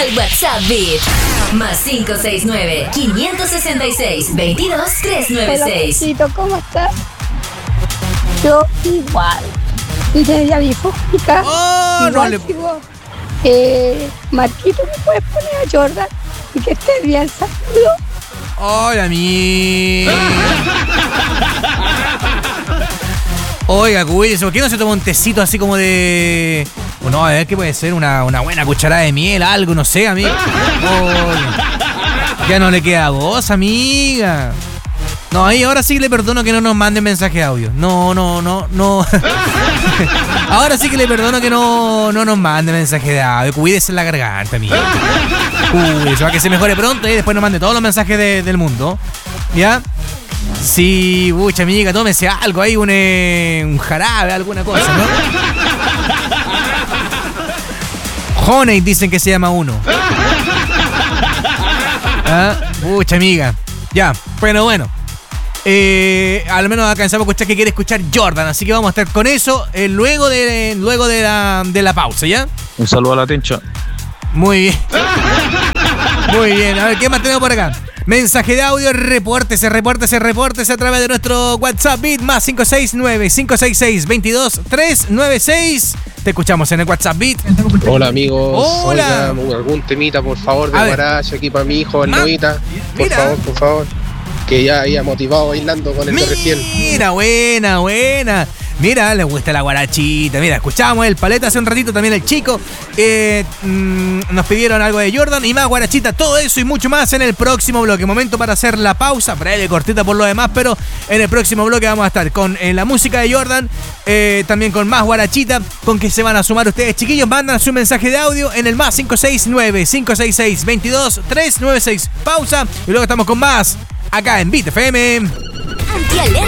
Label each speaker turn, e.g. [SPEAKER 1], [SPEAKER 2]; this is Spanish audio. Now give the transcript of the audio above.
[SPEAKER 1] al WhatsApp Beat. Más 569-566-22-396.
[SPEAKER 2] Hola, ¿cómo estás? Yo igual. Y ya mi fónica.
[SPEAKER 3] Oh,
[SPEAKER 2] igual
[SPEAKER 3] no le...
[SPEAKER 2] sigo. Marquito, ¿me puedes poner a Jordan? Y que estés bien, saludos.
[SPEAKER 3] Hola, mi. Oiga, cuídese, ¿por qué no se toma un tecito así como de... No, a ver, ¿qué puede ser? Una buena cucharada de miel, algo, no sé, amiga. Ya no le queda voz, amiga. No, ahí ahora sí le perdono que no nos mande mensaje de audio. No. Ahora sí que le perdono que no nos mande mensaje de audio. Cuídese en la garganta, amiga. Cuídese, para que se mejore pronto y después nos mande todos los mensajes del mundo. ¿Ya? Sí, bucha, amiga, tómese algo ahí, un jarabe, alguna cosa, ¿no? Honey dicen que se llama uno. ¿Ah? Bucha, amiga. Ya, pero bueno. Al menos alcanzamos a escuchar que quiere escuchar Jordan, así que vamos a estar con eso luego de la pausa, ¿ya?
[SPEAKER 4] Un saludo a la Tencha.
[SPEAKER 3] Muy bien. Muy bien, a ver, ¿qué más tenemos por acá? Mensaje de audio, repórtese a través de nuestro WhatsApp Beat más 569-566-22-396. Te escuchamos en el WhatsApp Beat.
[SPEAKER 5] Hola, amigos.
[SPEAKER 3] Hola.
[SPEAKER 5] Oiga, algún temita, por favor, de Guaracha aquí para mi hijo, el Noita. Por favor. Que ya había motivado bailando con el recién.
[SPEAKER 3] Mira, buena. Mira, le gusta la guarachita. Mira, escuchábamos el Paleta hace un ratito, también el Chico. Nos pidieron algo de Jordan y más guarachita. Todo eso y mucho más en el próximo bloque. Momento para hacer la pausa, breve, cortita por lo demás, pero en el próximo bloque vamos a estar con la música de Jordan, también con más guarachita, con que se van a sumar ustedes, chiquillos. Mandan su mensaje de audio en el más 569-566-22-396. Pausa y luego estamos con más acá en Beat FM.